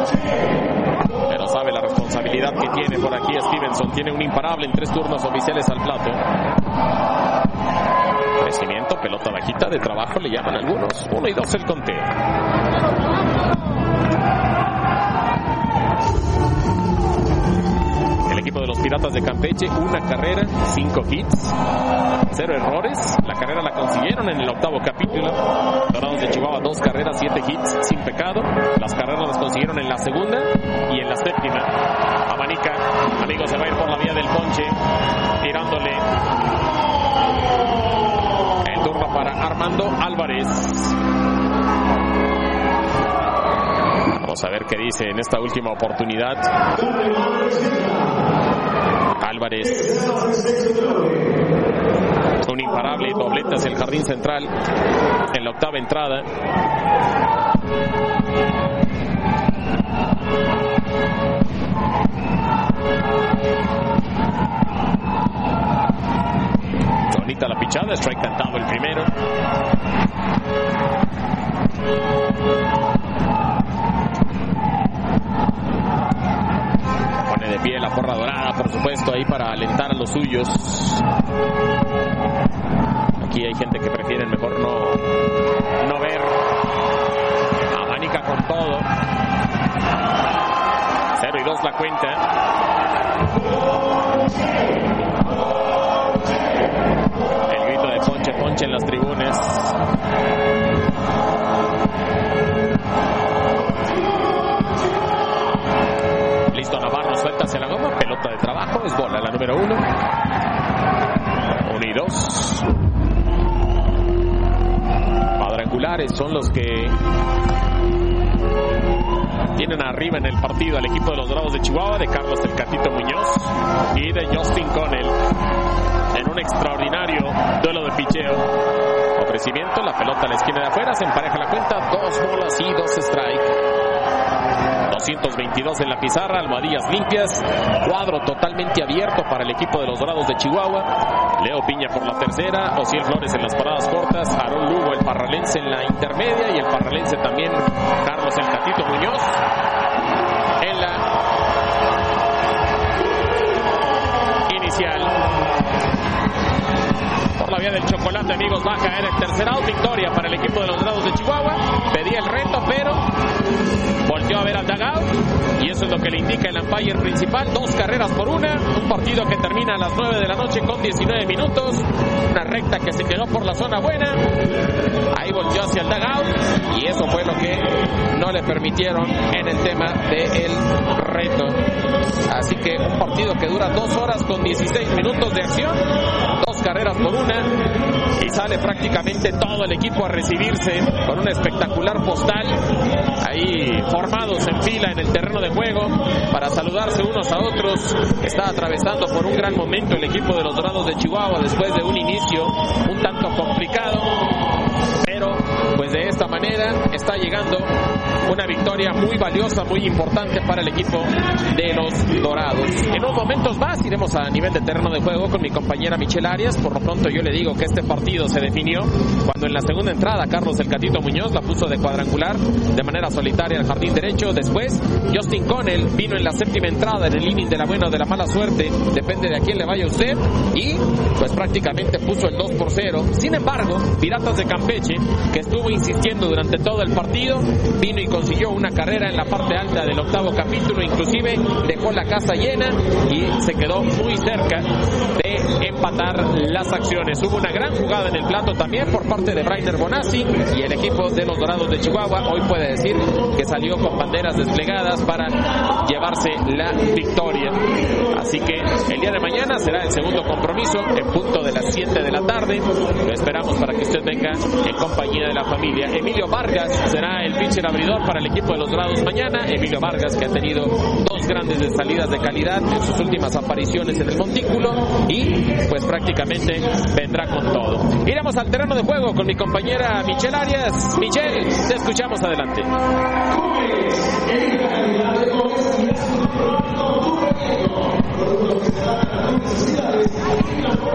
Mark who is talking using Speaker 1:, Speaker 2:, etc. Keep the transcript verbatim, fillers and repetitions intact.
Speaker 1: pero sabe la responsabilidad que tiene por aquí Stevenson. Tiene un imparable en tres turnos oficiales al plato. Crecimiento, pelota bajita de trabajo, le llaman algunos. Uno y dos el conteo. El equipo de los Piratas de Campeche, una carrera, cinco hits, cero errores. La carrera la consiguieron en el octavo capítulo. Dorados de Chihuahua, dos carreras, siete hits, sin pecado. Las carreras las consiguieron en la segunda y en la séptima. Abanica, amigos, se va a ir por la vía del ponche, tirándole el turno para Armando Álvarez. Vamos a ver qué dice en esta última oportunidad Álvarez. Un imparable doblete hacia el jardín central en la octava entrada. Bonita la pichada, strike cantado el primero. Pone de pie la porra dorada, por supuesto, ahí para alentar a los suyos. Aquí hay gente que prefiere mejor no, no ver. Abanica con todo. Cero y dos la cuenta. El grito de ponche, ponche en las tribunas. Listo, Navarro suelta hacia la goma, pelota de trabajo, es bola la número uno. Uno y dos. Cuadrangulares son los que tienen arriba en el partido al equipo de los Dorados de Chihuahua, de Carlos el Catito Muñoz y de Justin Connell, en un extraordinario duelo de picheo. Ofrecimiento, la pelota a la esquina de afuera, se empareja la cuenta, dos bolas y dos strike. doscientos veintidós en la pizarra, almohadillas limpias, cuadro totalmente abierto para el equipo de los Dorados de Chihuahua. Leo Piña por la tercera, Osiel Flores en las paradas cortas, Aarón Lugo, el parralense, en la intermedia, y el parralense también Carlos el Catito Muñoz en la inicial. Por la vía del chocolate, amigos, va a caer el tercer out, victoria para el equipo de los Dorados de Chihuahua. Pedía el reto, pero volteó a ver al dugout, y eso es lo que le indica el umpire principal. Dos carreras por una, un partido que termina a las nueve de la noche con diecinueve minutos, una recta que se quedó por la zona buena, ahí volteó hacia el dugout, y eso fue lo que no le permitieron en el tema del reto. Así que un partido que dura dos horas con dieciséis minutos de acción, dos carreras por una, y sale prácticamente todo el equipo a recibirse con una espectacular postal, ahí formados en fila en el terreno de juego para saludarse unos a otros. Está atravesando por un gran momento el equipo de los Dorados de Chihuahua después de un inicio un tanto complicado, pero pues de esta manera está llegando una victoria muy valiosa, muy importante para el equipo de los Dorados. En unos momentos más iremos a nivel de terreno de juego con mi compañera Michelle Arias. Por lo pronto yo le digo que este partido se definió cuando en la segunda entrada Carlos el Catito Muñoz la puso de cuadrangular de manera solitaria al jardín derecho. Después Justin Connell vino en la séptima entrada en el inning de la buena o de la mala suerte, depende de a quién le vaya usted, y pues prácticamente puso el dos por cero. Sin embargo, Piratas de Campeche, que estuvo insistiendo durante todo el partido, vino y consiguió una carrera en la parte alta del octavo capítulo, inclusive dejó la casa llena y se quedó muy cerca de empatar las acciones. Hubo una gran jugada en el plato también por parte de Brainer Bonazzi, y el equipo de los Dorados de Chihuahua hoy puede decir que salió con banderas desplegadas para llevarse la victoria. Así que el día de mañana será el segundo compromiso en punto de las siete de la tarde. Lo esperamos para que usted venga en compañía de la familia. Emilio Vargas será el pitcher abridor para el equipo de los Dorados mañana. Emilio Vargas, que ha tenido dos grandes salidas de calidad en sus últimas apariciones en el montículo, y pues prácticamente vendrá con todo. Iremos al terreno de juego con mi compañera Michelle Arias. Michelle, te escuchamos, adelante.